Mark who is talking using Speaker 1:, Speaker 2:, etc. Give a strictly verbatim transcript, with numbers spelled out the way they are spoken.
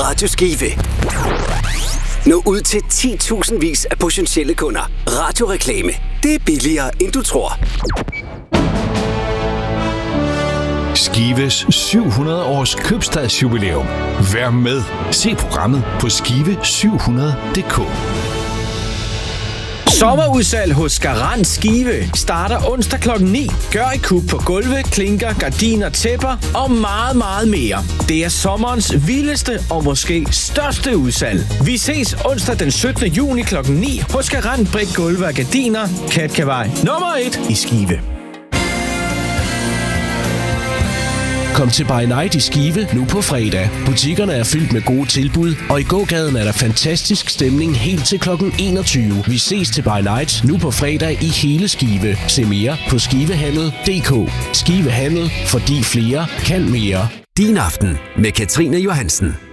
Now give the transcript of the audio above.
Speaker 1: Radio Skive. Nå ud til ti tusind vis af potentielle kunder. Radioreklame. Det er billigere, end du tror.
Speaker 2: Skives syv hundrede års købstadsjubilæum. Vær med. Se programmet på skive syv hundrede punktum d k.
Speaker 3: Sommerudsalg hos Garant Skive starter onsdag klokken ni. Gør i kub på gulve, klinker, gardiner, tæpper og meget, meget mere. Det er sommerens vildeste og måske største udsalg. Vi ses onsdag den syttende juni klokken ni hos Garant Brik Gulve og Gardiner, Katkavej nummer et i Skive.
Speaker 4: Kom til By Night i Skive nu på fredag. Butikkerne er fyldt med gode tilbud, og i gågaden er der fantastisk stemning helt til klokken enogtyve. Vi ses til By Night nu på fredag i hele Skive. Se mere på skivehandel punktum d k. Skivehandel, fordi flere kan mere.
Speaker 1: Din aften med Katrine Johansen.